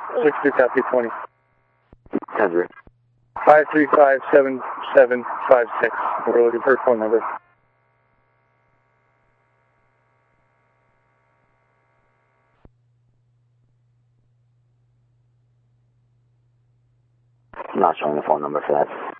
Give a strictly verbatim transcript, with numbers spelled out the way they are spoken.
six two copy twenty. ten three. five three five seven seven five six. We're looking for a phone number. I'm not showing the phone number for that.